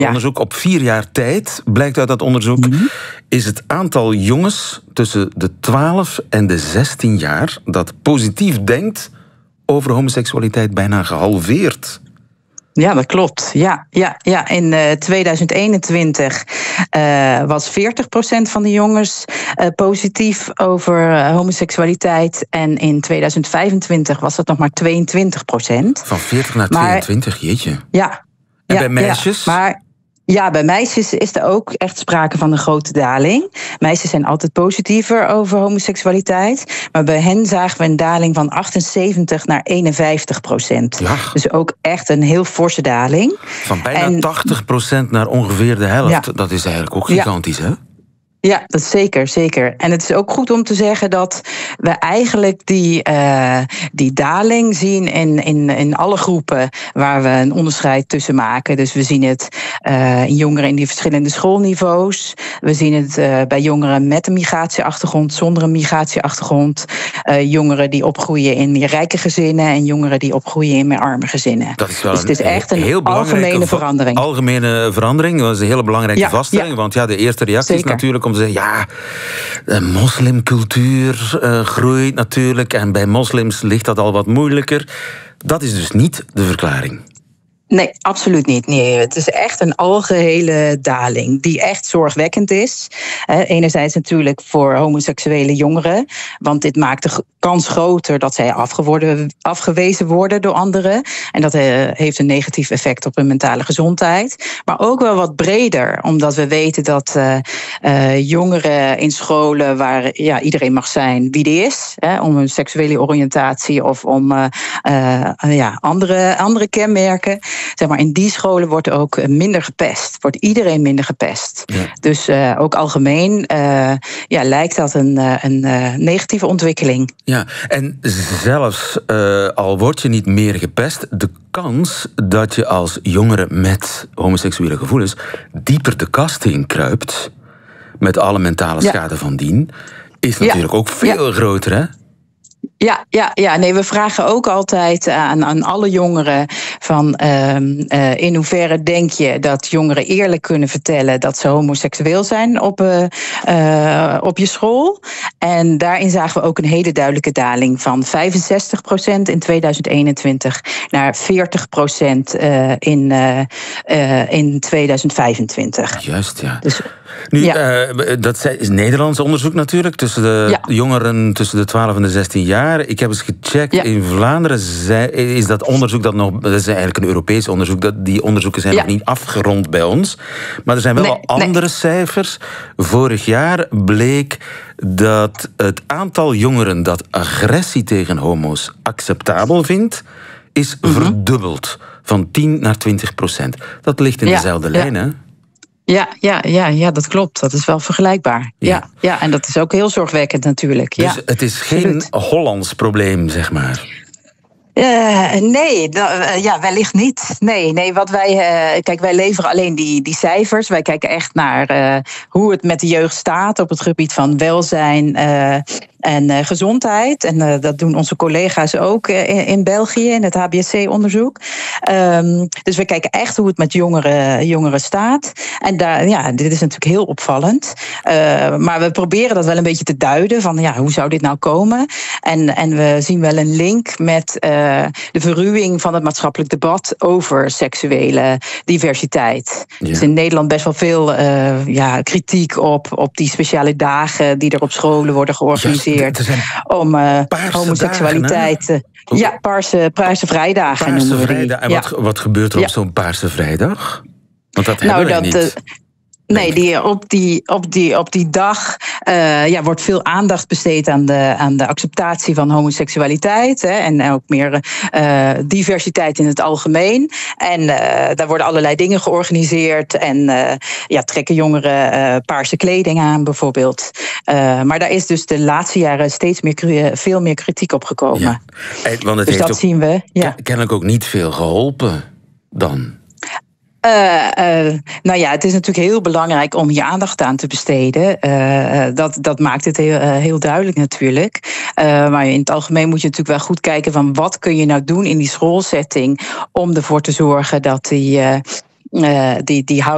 onderzoek op 4 jaar tijd, blijkt uit dat onderzoek, is het aantal jongens tussen de 12 en de 16 jaar dat positief denkt over homoseksualiteit bijna gehalveerd. Ja, dat klopt. Ja. In 2021 was 40% van de jongens positief over homoseksualiteit. En in 2025 was dat nog maar 22%. Van 40 naar 22, jeetje. Ja. En bij meisjes? Ja, bij meisjes is er ook echt sprake van een grote daling. Meisjes zijn altijd positiever over homoseksualiteit. Maar bij hen zagen we een daling van 78 naar 51%. Ja. Dus ook echt een heel forse daling. Van bijna 80% naar ongeveer de helft. Ja. Dat is eigenlijk ook gigantisch, hè? Ja, dat is zeker. En het is ook goed om te zeggen dat we eigenlijk die daling zien in alle groepen waar we een onderscheid tussen maken. Dus we zien het in jongeren in die verschillende schoolniveaus. We zien het bij jongeren met een migratieachtergrond, zonder een migratieachtergrond. Jongeren die opgroeien in meer rijke gezinnen en jongeren die opgroeien in meer arme gezinnen. Dat is wel dus het is echt een heel algemene verandering. Algemene verandering, dat is een hele belangrijke vaststelling. Want de eerste reactie is natuurlijk om te zeggen, de moslimcultuur groeit natuurlijk en bij moslims ligt dat al wat moeilijker. Dat is dus niet de verklaring. Nee, absoluut niet. Nee, het is echt een algehele daling die echt zorgwekkend is. Enerzijds natuurlijk voor homoseksuele jongeren, want dit maakt de kans groter dat zij afgewezen worden door anderen. En dat heeft een negatief effect op hun mentale gezondheid. Maar ook wel wat breder, omdat we weten dat jongeren in scholen waar iedereen mag zijn wie die is, om hun seksuele oriëntatie of om andere kenmerken. Zeg maar, in die scholen wordt ook minder gepest. Wordt iedereen minder gepest. Ja. Dus ook algemeen lijkt dat een negatieve ontwikkeling. Ja, en zelfs al word je niet meer gepest, de kans dat je als jongere met homoseksuele gevoelens dieper de kast in kruipt, met alle mentale schade van dien, is natuurlijk ook veel groter, hè? Ja. Nee, we vragen ook altijd aan alle jongeren van in hoeverre denk je dat jongeren eerlijk kunnen vertellen dat ze homoseksueel zijn op je school. En daarin zagen we ook een hele duidelijke daling van 65% in 2021 naar 40% in 2025. Juist, ja. Dus, nu, dat is Nederlands onderzoek natuurlijk, tussen de jongeren tussen de 12 en de 16 jaar. Ik heb eens gecheckt, in Vlaanderen is dat onderzoek dat is eigenlijk een Europees onderzoek, die onderzoeken zijn nog niet afgerond bij ons. Maar er zijn wel andere cijfers. Vorig jaar bleek dat het aantal jongeren dat agressie tegen homo's acceptabel vindt, is verdubbeld. Van 10 naar 20%. Dat ligt in dezelfde lijn, hè? Ja, dat klopt. Dat is wel vergelijkbaar. Ja, en dat is ook heel zorgwekkend natuurlijk. Dus het is geen Hollands probleem, zeg maar. Nee, wellicht niet. Nee, wat wij leveren alleen die cijfers. Wij kijken echt naar hoe het met de jeugd staat op het gebied van welzijn en gezondheid. En dat doen onze collega's ook in België, in het HBSC-onderzoek. Dus we kijken echt hoe het met jongeren staat. En dit is natuurlijk heel opvallend. Maar we proberen dat wel een beetje te duiden van hoe zou dit nou komen? En we zien wel een link met de verruwing van het maatschappelijk debat over seksuele diversiteit. Ja. Dus in Nederland best wel veel kritiek op die speciale dagen die er op scholen worden georganiseerd. Om homoseksualiteit. Paarse vrijdagen noemen we die. En wat gebeurt er op zo'n Paarse vrijdag? Want dat hebben wij niet. Nee, op die dag wordt veel aandacht besteed aan de acceptatie van homoseksualiteit. En ook meer diversiteit in het algemeen. En daar worden allerlei dingen georganiseerd. En trekken jongeren paarse kleding aan bijvoorbeeld. Maar daar is dus de laatste jaren veel meer kritiek op gekomen. Ja. Want het dus heeft dat zien we. Kennelijk ook niet veel geholpen dan. Het is natuurlijk heel belangrijk om hier aandacht aan te besteden. Dat maakt het heel duidelijk natuurlijk. Maar in het algemeen moet je natuurlijk wel goed kijken van wat kun je nou doen in die schoolsetting om ervoor te zorgen dat die houding